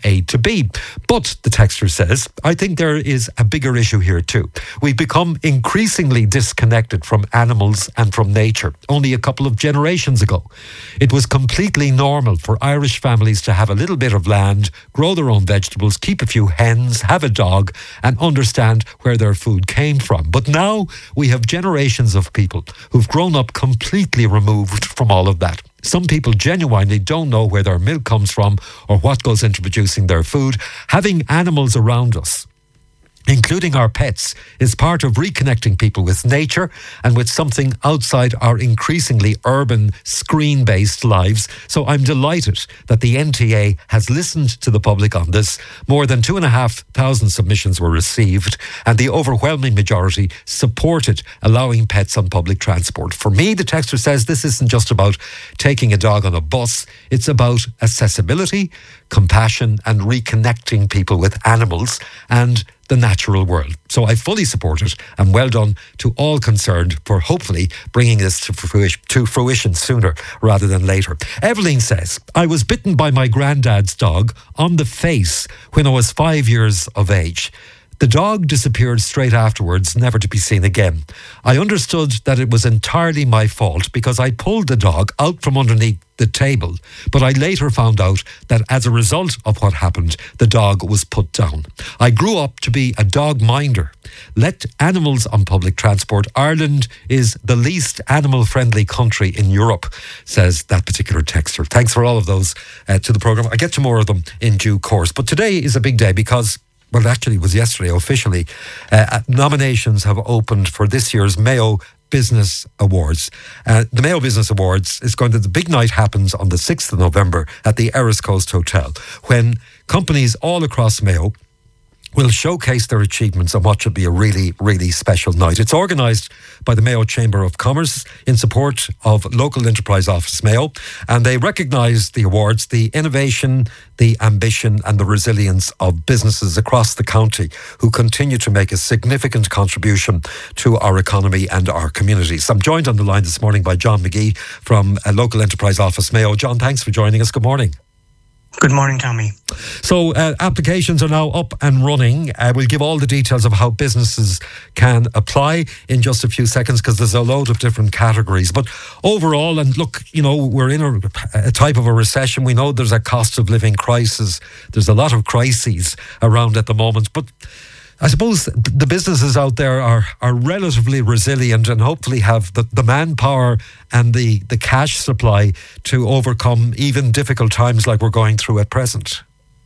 A to B. But, the texter says, I think there is a bigger issue here too. We've become increasingly disconnected from animals and from nature. Only a couple of generations ago, it was completely normal for Irish families to have a little bit of land, grow their own vegetables, keep a few hens, have a dog, and understand where their food came from. But now we have generations of people who've grown up completely removed from all of that. Some people genuinely don't know where their milk comes from or what goes into producing their food. Having animals around us, including our pets, is part of reconnecting people with nature and with something outside our increasingly urban, screen-based lives. So I'm delighted that the NTA has listened to the public on this. More than 2,500 submissions were received, and the overwhelming majority supported allowing pets on public transport. For me, the texter says, this isn't just about taking a dog on a bus. It's about accessibility, compassion, and reconnecting people with animals and the natural world. So I fully support it, and well done to all concerned for hopefully bringing this to fruition sooner rather than later. Evelyn says, I was bitten by my granddad's dog on the face when I was 5 years of age. The dog disappeared straight afterwards, never to be seen again. I understood that it was entirely my fault because I pulled the dog out from underneath the table, but I later found out that as a result of what happened, the dog was put down. I grew up to be a dog minder. Let animals on public transport. Ireland is the least animal-friendly country in Europe, says that particular texter. Thanks for all of those to the programme. I get to more of them in due course. But today is a big day because, well, actually it was yesterday officially, nominations have opened for this year's Mayo Business Awards. The Mayo Business Awards is the big night happens on the 6th of November at the Erris Coast Hotel, when companies all across Mayo will showcase their achievements on what should be a really, really special night. It's organised by the Mayo Chamber of Commerce in support of Local Enterprise Office Mayo, and they recognise the awards, the innovation, the ambition and the resilience of businesses across the county who continue to make a significant contribution to our economy and our communities. I'm joined on the line this morning by John McGee from Local Enterprise Office Mayo. John, thanks for joining us. Good morning. Good morning, Tommy. So applications are now up and running. We'll give all the details of how businesses can apply in just a few seconds because there's a load of different categories. But overall, and look, you know, we're in a type of a recession. We know there's a cost of living crisis. There's a lot of crises around at the moment. But I suppose the businesses out there are relatively resilient and hopefully have the manpower and the cash supply to overcome even difficult times like we're going through at present.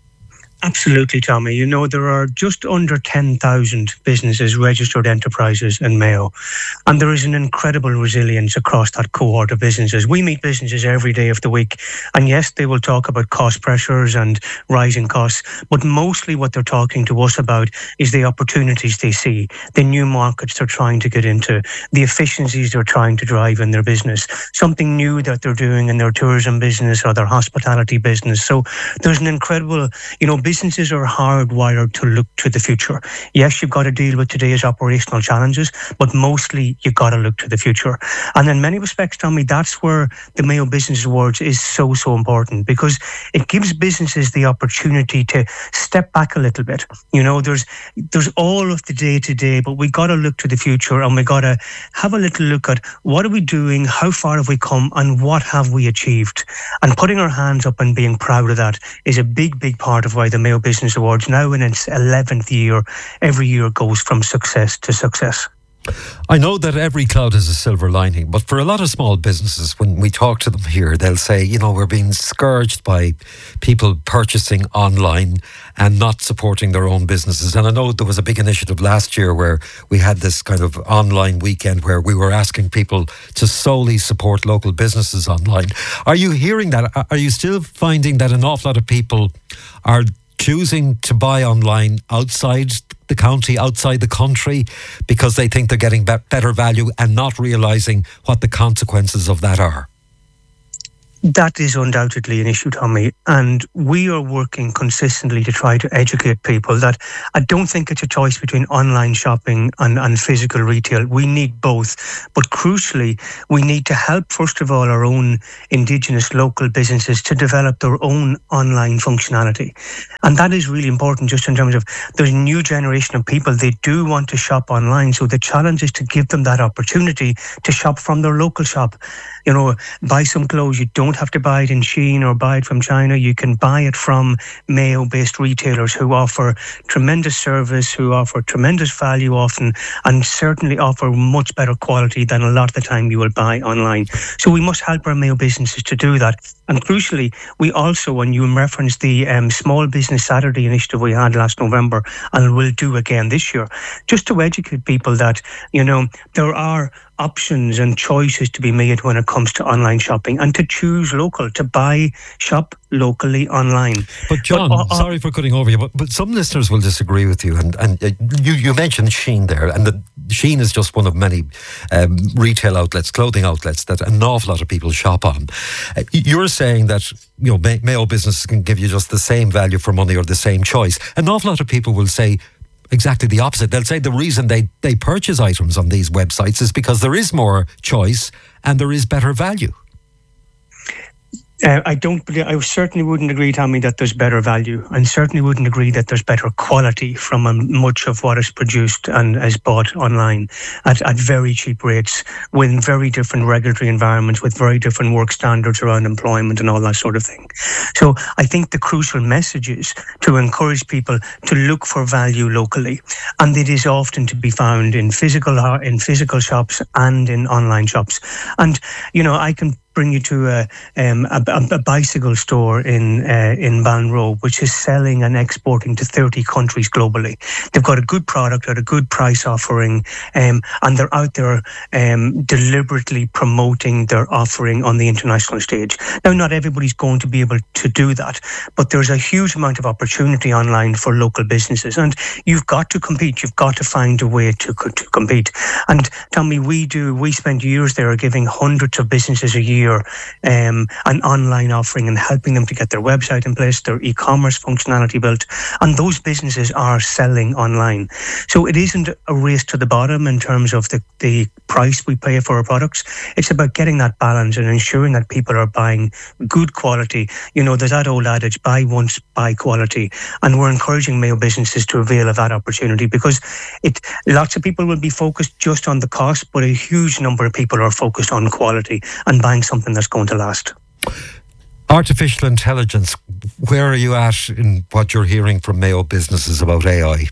Absolutely, Tommy. You know, there are just under 10,000 businesses, registered enterprises in Mayo, and there is an incredible resilience across that cohort of businesses. We meet businesses every day of the week, and yes, they will talk about cost pressures and rising costs, but mostly what they're talking to us about is the opportunities they see, the new markets they're trying to get into, the efficiencies they're trying to drive in their business, something new that they're doing in their tourism business or their hospitality business. So there's an incredible, businesses are hardwired to look to the future. Yes, you've got to deal with today's operational challenges, but mostly you've got to look to the future. And in many respects, Tommy, that's where the Mayo Business Awards is so important, because it gives businesses the opportunity to step back a little bit. You know, there's all of the day-to-day, but we got to look to the future, and we got to have a little look at what are we doing, how far have we come, and what have we achieved. And putting our hands up and being proud of that is a big part of why the Mayo Business Awards, now in its 11th year, every year goes from success to success. I know that every cloud has a silver lining, but for a lot of small businesses, when we talk to them here, they'll say, we're being scourged by people purchasing online and not supporting their own businesses. And I know there was a big initiative last year where we had this kind of online weekend where we were asking people to solely support local businesses online. Are you hearing that? Are you still finding that an awful lot of people are choosing to buy online outside the county, outside the country, because they think they're getting better value and not realising what the consequences of that are? That is undoubtedly an issue, Tommy, and we are working consistently to try to educate people that I don't think it's a choice between online shopping and physical retail. We need both, but crucially, we need to help, first of all, our own Indigenous local businesses to develop their own online functionality. And that is really important just in terms of there's a new generation of people, they do want to shop online, so the challenge is to give them that opportunity to shop from their local shop. You know, buy some clothes, you don't have to buy it in Shein or buy it from China. You can buy it from Mayo-based retailers who offer tremendous service, who offer tremendous value often, and certainly offer much better quality than a lot of the time you will buy online. So we must help our Mayo businesses to do that. And crucially, we also, when you referenced the Small Business Saturday initiative we had last November, and will do again this year, just to educate people that, you know, there are options and choices to be made when it comes to online shopping, and to choose local, to shop locally online. But John, sorry for cutting over you, but some listeners will disagree with you. And you mentioned Shein there, and Shein is just one of many retail outlets, clothing outlets that an awful lot of people shop on. You're saying that, you know, Mayo businesses can give you just the same value for money or the same choice. An awful lot of people will say exactly the opposite. They'll say the reason they purchase items on these websites is because there is more choice and there is better value. I certainly wouldn't agree, Tommy, that there's better value, and certainly wouldn't agree that there's better quality from much of what is produced and is bought online at very cheap rates, with very different regulatory environments, with very different work standards around employment and all that sort of thing. So I think the crucial message is to encourage people to look for value locally, and it is often to be found in physical shops and in online shops. And, you know, I can bring you to a bicycle store in Ballinrobe, which is selling and exporting to 30 countries globally. They've got a good product at a good price offering, and they're out there deliberately promoting their offering on the international stage. Now, not everybody's going to be able to do that, but there's a huge amount of opportunity online for local businesses, and you've got to compete. You've got to find a way to compete. And Tommy, we spent years there giving hundreds of businesses a year an online offering and helping them to get their website in place, their e-commerce functionality built, and those businesses are selling online. So it isn't a race to the bottom in terms of the price we pay for our products. It's about getting that balance and ensuring that people are buying good quality. You know, there's that old adage, buy once, buy quality, and we're encouraging Mayo businesses to avail of that opportunity, because lots of people will be focused just on the cost, but a huge number of people are focused on quality and buying something that's going to last. Artificial intelligence, where are you at in what you're hearing from Mayo businesses about AI?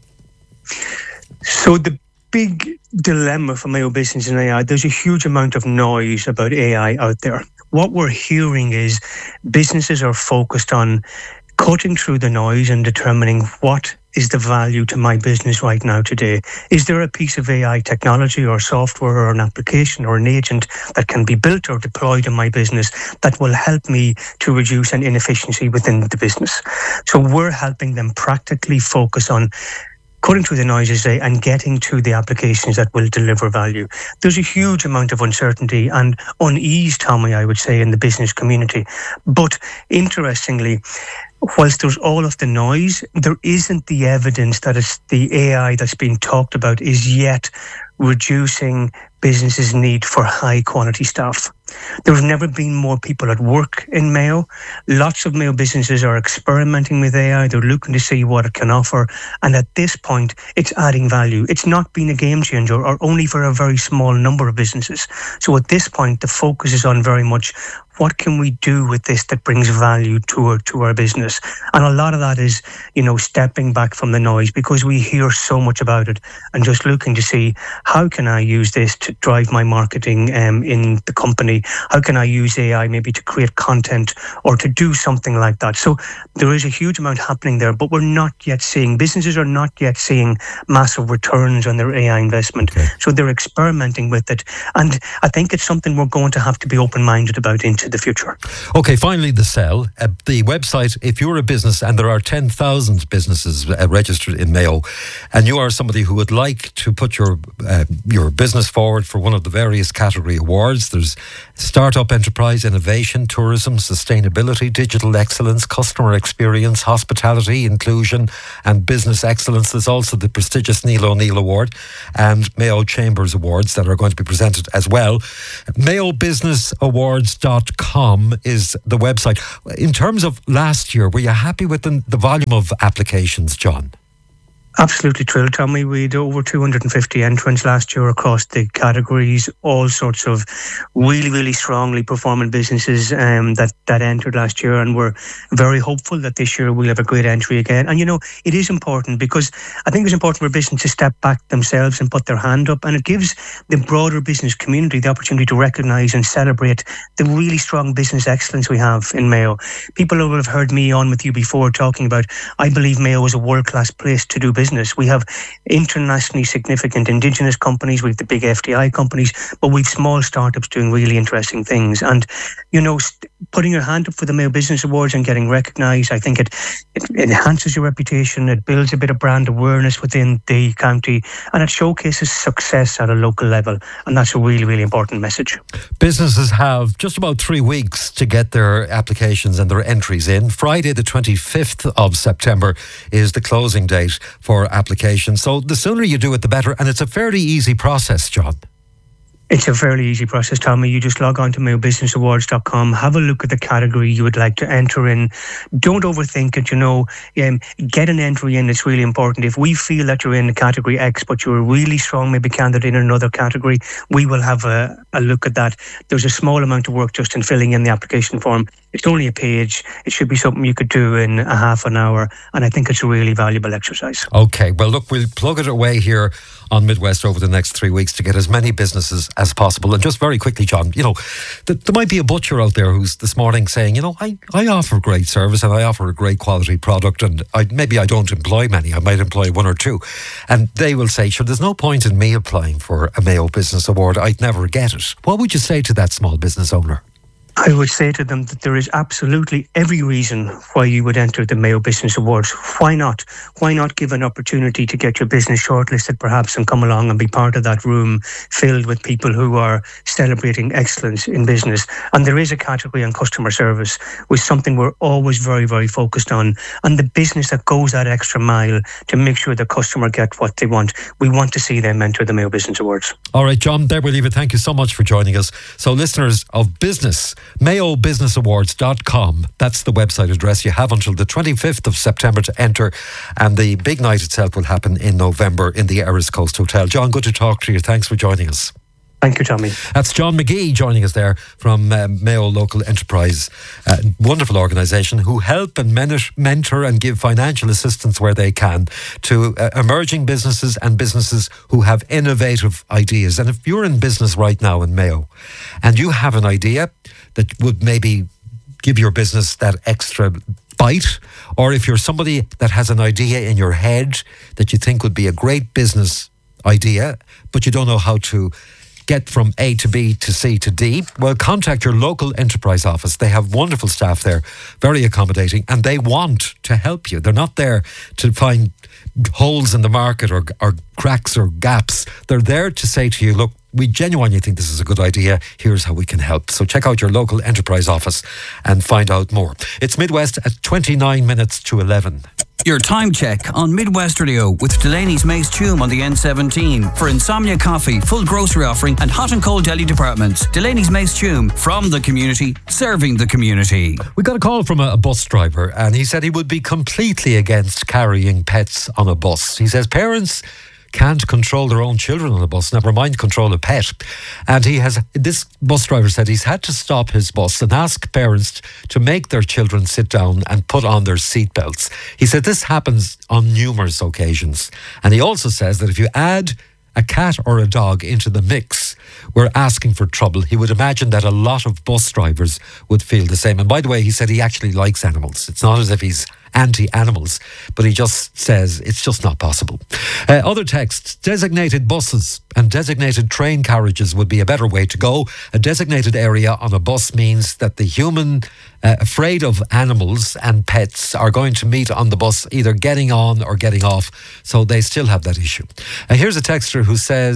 So the big dilemma for Mayo business in AI, there's a huge amount of noise about AI out there. What we're hearing is businesses are focused on cutting through the noise and determining what is the value to my business right now today. Is there a piece of AI technology or software or an application or an agent that can be built or deployed in my business that will help me to reduce an inefficiency within the business? So we're helping them practically focus on cutting through the noise, as I say, and getting to the applications that will deliver value. There's a huge amount of uncertainty and unease, Tommy, I would say, in the business community. But interestingly, whilst there's all of the noise, there isn't the evidence that it's the AI that's being talked about is yet reducing businesses' need for high quality staff. There's never been more people at work in Mayo. Lots of Mayo businesses are experimenting with AI. They're looking to see what it can offer. And at this point, it's adding value. It's not been a game changer, or only for a very small number of businesses. So at this point, the focus is on very much what can we do with this that brings value to our business? And a lot of that is, you know, stepping back from the noise, because we hear so much about it, and just looking to see, how can I use this to drive my marketing in the company? How can I use AI maybe to create content or to do something like that? So there is a huge amount happening there, but businesses are not yet seeing massive returns on their AI investment. Okay. So they're experimenting with it. And I think it's something we're going to have to be open-minded about into the future. Okay, finally, the Cell, the website. If you're a business, and there are 10,000 businesses registered in Mayo, and you are somebody who would like to put your your business forward for one of the various category awards. There's Startup Enterprise Innovation, Tourism, Sustainability, Digital Excellence, Customer Experience, Hospitality, Inclusion and Business Excellence. There's also the prestigious Neil O'Neill Award and Mayo Chambers Awards that are going to be presented as well. MayoBusinessAwards.com is the website. In terms of last year, were you happy with the volume of applications, John? Absolutely thrilled, Tommy. We had over 250 entrants last year across the categories, all sorts of really, really strongly performing businesses that entered last year, and we're very hopeful that this year we'll have a great entry again. And, it is important because I think it's important for a business to step back themselves and put their hand up, and it gives the broader business community the opportunity to recognise and celebrate the really strong business excellence we have in Mayo. People who have heard me on with you before talking about, I believe Mayo is a world-class place to do business. We have internationally significant Indigenous companies, we have the big FDI companies, but we've small startups doing really interesting things. And, putting your hand up for the Mayo Business Awards and getting recognised, I think it enhances your reputation, it builds a bit of brand awareness within the county, and it showcases success at a local level. And that's a really, really important message. Businesses have just about 3 weeks to get their applications and their entries in. Friday the 25th of September is the closing date for applications. So the sooner you do it, the better. And it's a fairly easy process, John. It's a fairly easy process, Tommy. You just log on to mayobusinessawards.com, have a look at the category you would like to enter in. Don't overthink it, get an entry in. It's really important. If we feel that you're in category X, but you're a really strong maybe candidate in another category, we will have a look at that. There's a small amount of work just in filling in the application form. It's only a page. It should be something you could do in a half an hour, and I think it's a really valuable exercise. Okay, well look, we'll plug it away here on Midwest over the next 3 weeks to get as many businesses as possible. And just very quickly, John, there might be a butcher out there who's this morning saying, I offer great service and I offer a great quality product, and maybe I don't employ many, I might employ one or two. And they will say, sure, there's no point in me applying for a Mayo Business Award, I'd never get it. What would you say to that small business owner? I would say to them that there is absolutely every reason why you would enter the Mayo Business Awards. Why not? Why not give an opportunity to get your business shortlisted perhaps and come along and be part of that room filled with people who are celebrating excellence in business? And there is a category on customer service, which is something we're always very, very focused on. And the business that goes that extra mile to make sure the customer get what they want, we want to see them enter the Mayo Business Awards. All right, John, there we'll leave it. Thank you so much for joining us. So listeners of business, MayoBusinessAwards.com. That's the website address. You have until the 25th of September to enter, and the big night itself will happen in November in the Erris Coast Hotel. John, good to talk to you. Thanks for joining us. Thank you, Tommy. That's John McGee joining us there from Mayo Local Enterprise, wonderful organisation who help and mentor and give financial assistance where they can to emerging businesses and businesses who have innovative ideas. And if you're in business right now in Mayo and you have an idea that would maybe give your business that extra bite, or if you're somebody that has an idea in your head that you think would be a great business idea, but you don't know how to get from A to B to C to D, well, contact your local enterprise office. They have wonderful staff there, very accommodating, and they want to help you. They're not there to find holes in the market or cracks or gaps. They're there to say to you, look, we genuinely think this is a good idea. Here's how we can help. So check out your local enterprise office and find out more. It's Midwest at 29 minutes to 11. Your time check on Midwest Radio with Delaney's Mace Tume on the N17 for Insomnia Coffee, full grocery offering and hot and cold deli departments. Delaney's Mace Tume, from the community, serving the community. We got a call from a bus driver, and he said he would be completely against carrying pets on a bus. He says parents can't control their own children on a bus, never mind control a pet. And this bus driver said he's had to stop his bus and ask parents to make their children sit down and put on their seatbelts. He said this happens on numerous occasions. And he also says that if you add a cat or a dog into the mix, we're asking for trouble. He would imagine that a lot of bus drivers would feel the same. And by the way, he said he actually likes animals. It's not as if he's anti-animals, but he just says it's just not possible. Other texts: designated buses and designated train carriages would be a better way to go. A designated area on a bus means that the human afraid of animals and pets are going to meet on the bus, either getting on or getting off, so they still have that issue. Here's a texter who says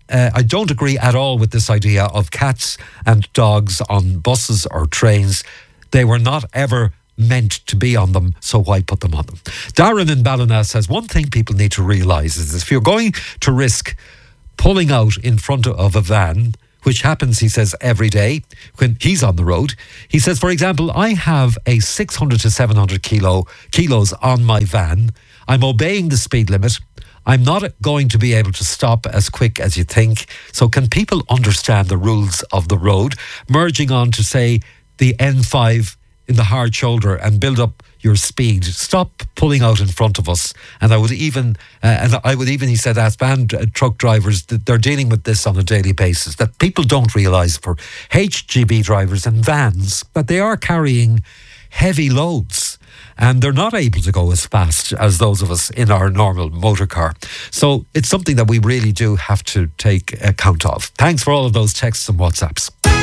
I don't agree at all with this idea of cats and dogs on buses or trains. They were not ever meant to be on them, so why put them on them? Darren in Ballina says, one thing people need to realise is if you're going to risk pulling out in front of a van, which happens, he says, every day when he's on the road. He says, for example, I have a 600 to 700 kilos on my van. I'm obeying the speed limit. I'm not going to be able to stop as quick as you think. So can people understand the rules of the road? Merging on to, say, the N5 in the hard shoulder and build up your speed. Stop pulling out in front of us. And I would even, he said, ask van truck drivers that they're dealing with this on a daily basis, that people don't realise for HGV drivers and vans that they are carrying heavy loads and they're not able to go as fast as those of us in our normal motor car. So it's something that we really do have to take account of. Thanks for all of those texts and WhatsApps.